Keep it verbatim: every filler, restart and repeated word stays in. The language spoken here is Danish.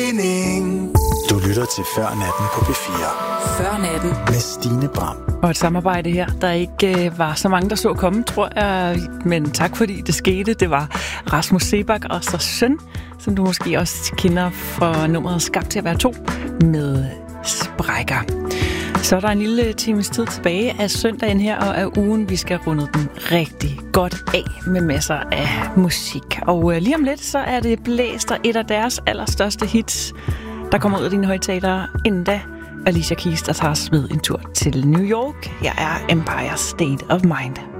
mening. Du lytter til Før Natten på P fire. Før Natten. Med Stine Bram. Og et samarbejde her, der ikke øh, var så mange, der så komme, tror jeg. Men tak fordi det skete. Det var Rasmus Seebach og så søn, som du måske også kender fra nummeret Skabt til at være to, med Sprækker. Så er der en lille times tid tilbage af søndagen her og af ugen. Vi skal runde den rigtig godt af med masser af musik. Og øh, lige om lidt, så er det Blæst og et af deres allerstørste hits, der kommer ud af dine højtalere. Inden da, Alicia Keys, der tager os med en tur til New York. Jeg er Empire State of Mind.